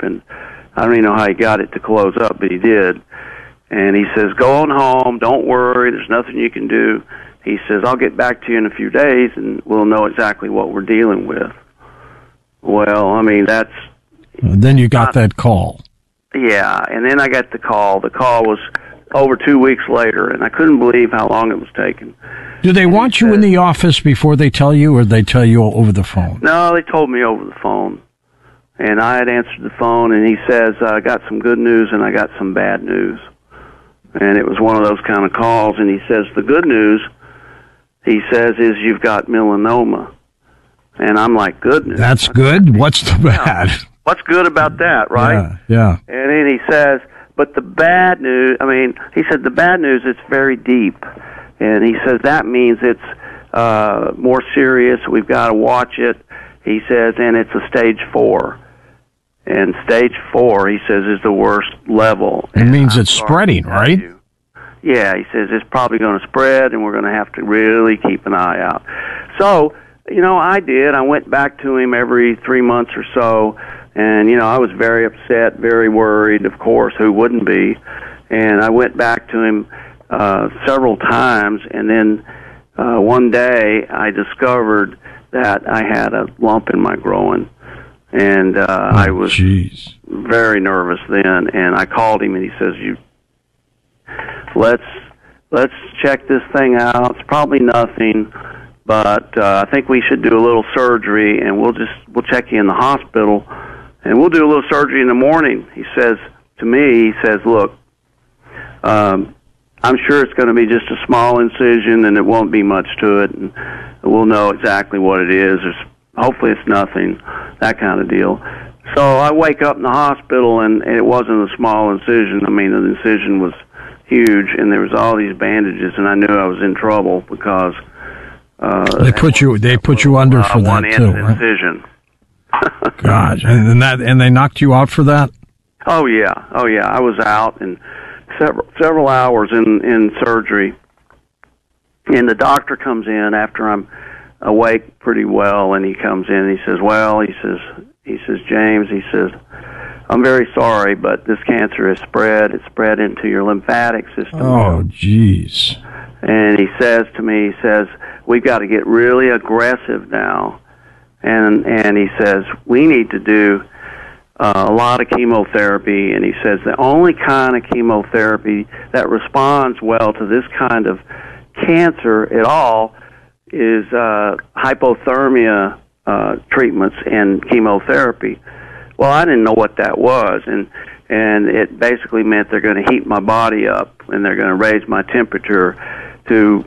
and I don't even know how he got it to close up, but he did. And he says, go on home, don't worry, there's nothing you can do. He says, I'll get back to you in a few days, and we'll know exactly what we're dealing with. Well, I mean, that's... Then you got that call. Yeah, and then I got the call. The call was over 2 weeks later, and I couldn't believe how long it was taking. Do they want you in the office before they tell you, or they tell you over the phone? No, they told me over the phone. And I had answered the phone, and he says, I got some good news and I got some bad news. And it was one of those kind of calls, and he says, the good news, he says, is you've got melanoma. And I'm like, good news. That's good? What's the bad? Yeah. What's good about that, right? Yeah. And then he says, but the bad news, he said the bad news, it's very deep. And he says that means it's more serious. We've got to watch it. He says, and it's a stage 4. And stage 4, he says, is the worst level. It means it's spreading, right? Yeah, he says it's probably going to spread, and we're going to have to really keep an eye out. So, I did. I went back to him every 3 months or so, and, I was very upset, very worried, of course, who wouldn't be. And I went back to him several times, and then one day I discovered that I had a lump in my groin. And I was very nervous then, and I called him, and he says, let's check this thing out. It's probably nothing, but I think we should do a little surgery, and we'll check you in the hospital, and we'll do a little surgery in the morning. He says to me, look, I'm sure it's going to be just a small incision, and it won't be much to it, and we'll know exactly what it is. Hopefully it's nothing, that kind of deal. So I wake up in the hospital, and it wasn't a small incision. The incision was huge, and there was all these bandages, and I knew I was in trouble because they put you under for that too, right? Incision. Gosh, and they knocked you out for that? Oh yeah. I was out and several hours in surgery, and the doctor comes in after I'm awake pretty well, and he comes in and he says, James, he says, I'm very sorry, but this cancer has spread. It's spread into your lymphatic system. Oh, jeez. And he says to me, we've got to get really aggressive now. And he says, we need to do a lot of chemotherapy. And he says the only kind of chemotherapy that responds well to this kind of cancer at all is hypothermia treatments and chemotherapy. Well, I didn't know what that was, and it basically meant they're going to heat my body up, and they're going to raise my temperature to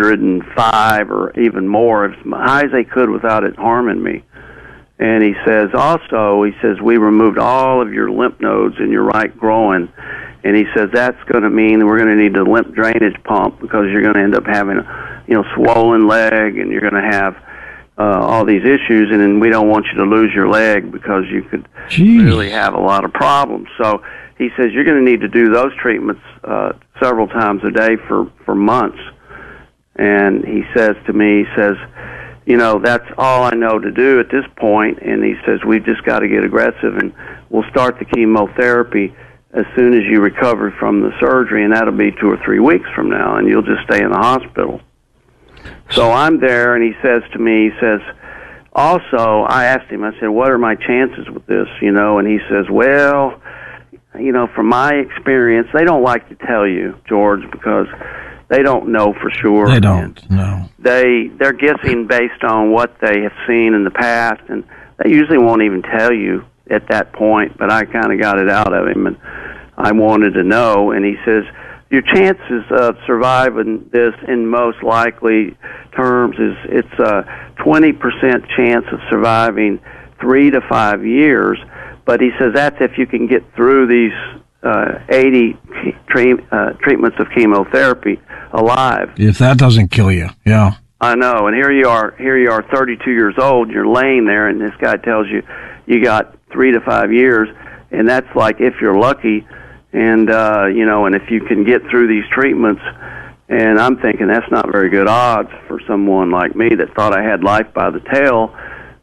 105 or even more, as high as they could without it harming me. And he says, we removed all of your lymph nodes in your right groin, and he says that's going to mean we're going to need a lymph drainage pump because you're going to end up having a swollen leg, and you're going to have all these issues, and then we don't want you to lose your leg because you could really have a lot of problems. So he says you're going to need to do those treatments several times a day for months. And he says to me, that's all I know to do at this point. And he says, we've just got to get aggressive, and we'll start the chemotherapy as soon as you recover from the surgery, and that'll be 2 or 3 weeks from now, and you'll just stay in the hospital. So I'm there, and he says to me, also, I asked him, I said, what are my chances with this, And he says, well, from my experience, they don't like to tell you, George, because they don't know for sure. They don't know. They're guessing based on what they have seen in the past, and they usually won't even tell you at that point, but I kind of got it out of him, and I wanted to know, and he says, your chances of surviving this in most likely terms is it's a 20% chance of surviving 3 to 5 years, but he says that's if you can get through these 80 treatments of chemotherapy alive. If that doesn't kill you, yeah. I know, and here you are 32 years old, you're laying there, and this guy tells you you got 3 to 5 years, and that's like if you're lucky. And, and if you can get through these treatments, and I'm thinking that's not very good odds for someone like me that thought I had life by the tail.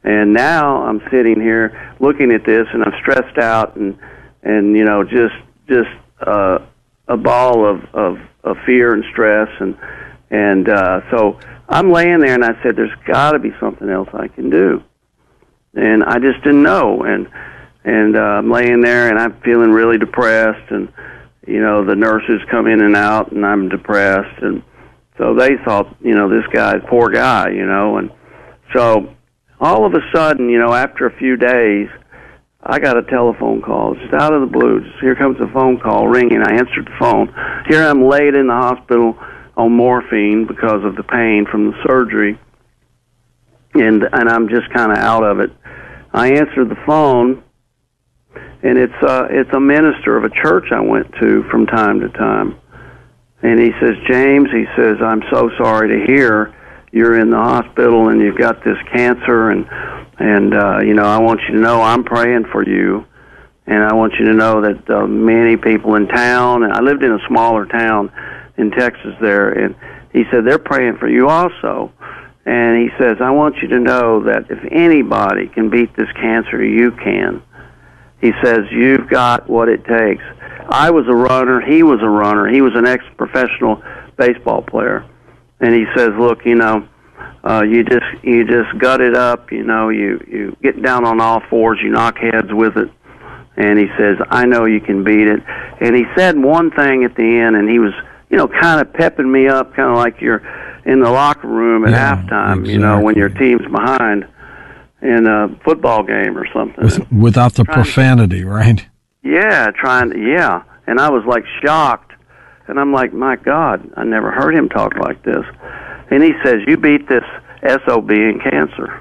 And now I'm sitting here looking at this, and I'm stressed out, and you know, just a ball of fear and stress, and so I'm laying there, and I said, "There's got to be something else I can do," and I just didn't know, and I'm laying there, and I'm feeling really depressed, and you know, the nurses come in and out, and I'm depressed, and so they thought, you know, this guy's poor guy, you know, and so all of a sudden, you know, after a few days, I got a telephone call, just out of the blue. Just here comes a phone call ringing. I answered the phone. Here I'm laid in the hospital on morphine because of the pain from the surgery, and I'm just kind of out of it. I answered the phone, and it's a minister of a church I went to from time to time, and he says, "James," he says, "I'm so sorry to hear you're in the hospital and you've got this cancer, and you know, I want you to know I'm praying for you, and I want you to know that many people in town," and I lived in a smaller town in Texas there, and he said, "They're praying for you also." And he says, "I want you to know that if anybody can beat this cancer, you can." He says, "You've got what it takes." I was a runner. He was a runner. He was an ex-professional baseball player. And he says, "Look, you know, you just gut it up. You know, you get down on all fours. You knock heads with it." And he says, "I know you can beat it." And he said one thing at the end, and he was, you know, kind of pepping me up, kind of like you're in the locker room at halftime, exactly. You know, when your team's behind in a football game or something. Without the profanity, right? Yeah, yeah. And I was like shocked. And I'm like, my God, I never heard him talk like this. And he says, "You beat this SOB in cancer."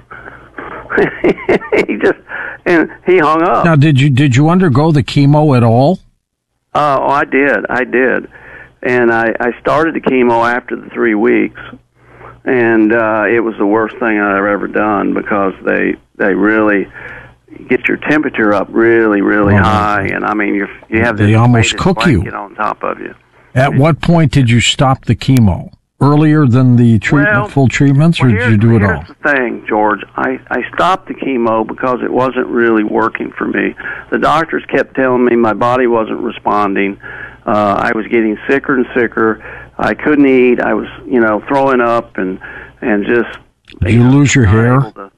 And he hung up. Now, did you undergo the chemo at all? Oh, I did. And I started the chemo after the 3 weeks, and it was the worst thing I've ever done, because they really get your temperature up really, really high, and I mean you have this, they almost cook you on top of you. At what point did you stop the chemo? Earlier than the treatment, full treatments, or did you do it all? Here's the thing, George. I stopped the chemo because it wasn't really working for me. The doctors kept telling me my body wasn't responding. I was getting sicker and sicker. I couldn't eat. I was, you know, throwing up and just. Did you lose your hair?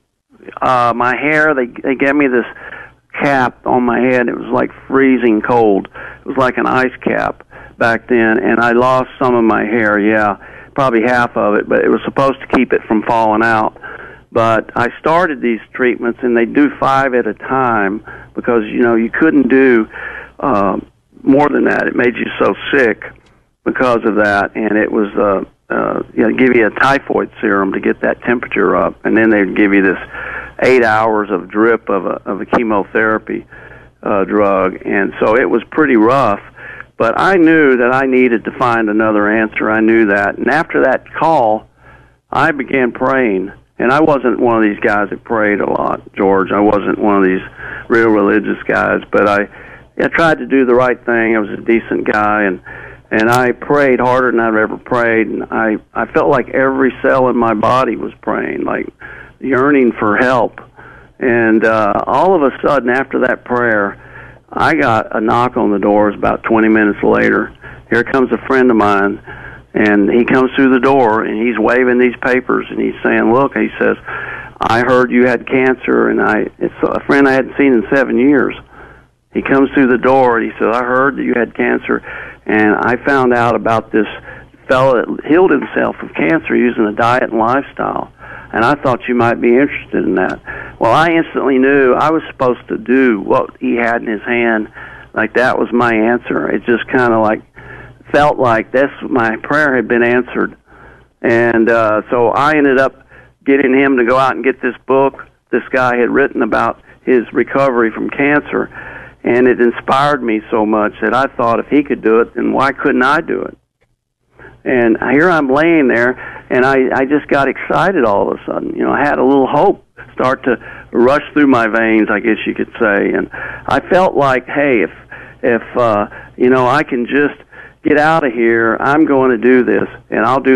My hair, they gave me this cap on my head. It was like freezing cold. It was like an ice cap back then, and I lost some of my hair, probably half of it, but it was supposed to keep it from falling out. But I started these treatments, and they do 5 at a time, because, you know, you couldn't do more than that. It made you so sick because of that, and it was give you a typhoid serum to get that temperature up, and then they'd give you this 8 hours of drip of a chemotherapy drug, and so it was pretty rough. But I knew that I needed to find another answer. I knew that. And after that call, I began praying. And I wasn't one of these guys that prayed a lot, George. I wasn't one of these real religious guys. But I tried to do the right thing. I was a decent guy. And I prayed harder than I've ever prayed. And I felt like every cell in my body was praying, like yearning for help. And all of a sudden, after that prayer, I got a knock on the door. It was about 20 minutes later. Here comes a friend of mine, and he comes through the door, and he's waving these papers, and he's saying, "Look," he says, "I heard you had cancer," and it's a friend I hadn't seen in 7 years. He comes through the door, and he says, "I heard that you had cancer, and I found out about this fellow that healed himself of cancer using a diet and lifestyle, and I thought you might be interested in that." Well, I instantly knew I was supposed to do what he had in his hand. Like, that was my answer. It just kind of like felt like my prayer had been answered. And so I ended up getting him to go out and get this book this guy had written about his recovery from cancer. And it inspired me so much that I thought, if he could do it, then why couldn't I do it? And here I'm laying there, and I just got excited all of a sudden. You know, I had a little hope start to rush through my veins, I guess you could say. And I felt like, hey, if you know, I can just get out of here, I'm going to do this. And I'll do the chemotherapy, of course. I'll do it all. You know, a little's good, a lot's better. Sure.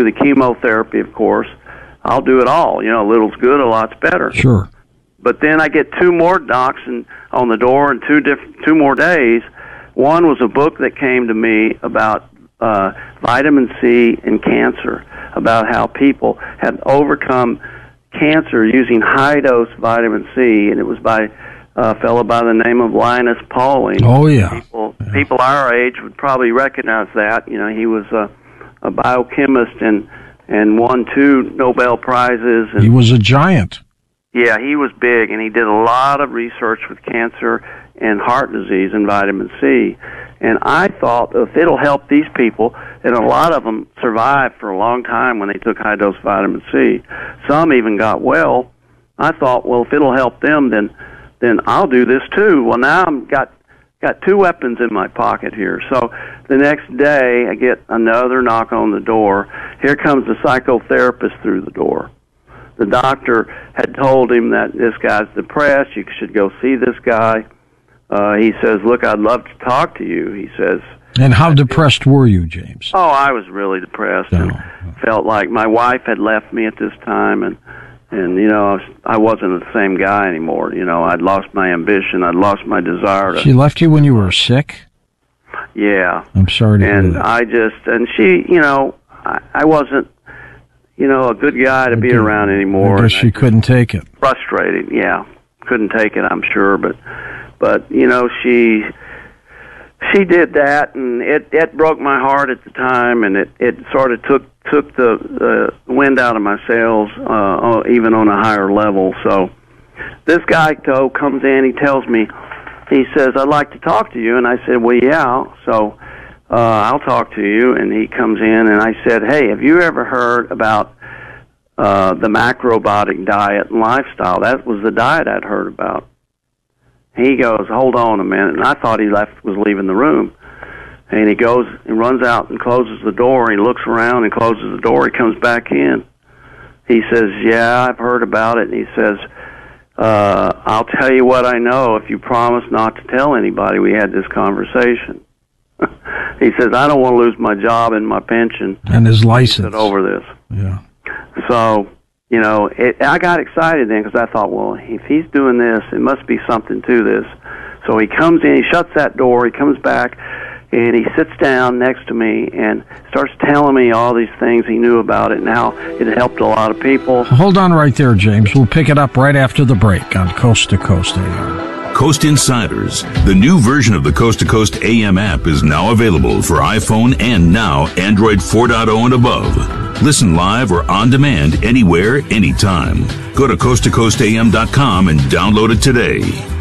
But then I get 2 more knocks on the door in 2 more days. One was a book that came to me about vitamin C and cancer, about how people had overcome cancer using high-dose vitamin C, and it was by a fellow by the name of Linus Pauling. Oh, yeah. People our age would probably recognize that. You know, he was a biochemist and won 2 Nobel Prizes. And, he was a giant. Yeah, he was big, and he did a lot of research with cancer and heart disease and vitamin C. And I thought, if it'll help these people, and a lot of them survived for a long time when they took high-dose vitamin C. Some even got well. I thought, well, if it'll help them, then I'll do this too. Well, now I've got 2 weapons in my pocket here. So the next day, I get another knock on the door. Here comes the psychotherapist through the door. The doctor had told him that this guy's depressed. You should go see this guy. He says, look, I'd love to talk to you. He says. And how depressed were you, James? Oh, I was really depressed and felt like my wife had left me at this time, and you know, I wasn't the same guy anymore. You know, I'd lost my ambition. I'd lost my desire to. She left you when you were sick? Yeah. I'm sorry to hear that. And she, you know, I wasn't, you know, a good guy to be around anymore. I guess she couldn't take it. Frustrating, yeah. Couldn't take it, I'm sure, but you know, she did that, and it broke my heart at the time, and it sort of took the wind out of my sails, even on a higher level. So this guy, though, comes in, he tells me, he says, I'd like to talk to you, and I said, well, yeah, so I'll talk to you. And he comes in, and I said, hey, have you ever heard about the macrobiotic diet and lifestyle? That was the diet I'd heard about. He goes, hold on a minute, and I thought he was leaving the room. And he goes and runs out and closes the door. He looks around and closes the door. He comes back in. He says, yeah, I've heard about it. And he says, I'll tell you what I know if you promise not to tell anybody we had this conversation. He says, I don't want to lose my job and my pension. And his license. Over this. Yeah. So, you know, I got excited then because I thought, well, if he's doing this, it must be something to this. So he comes in, he shuts that door, he comes back, and he sits down next to me and starts telling me all these things he knew about it and how it helped a lot of people. Hold on right there, James. We'll pick it up right after the break on Coast to Coast AM. Coast Insiders, the new version of the Coast to Coast AM app, is now available for iPhone and now Android 4.0 and above. Listen live or on demand anywhere, anytime. Go to coasttocoastam.com and download it today.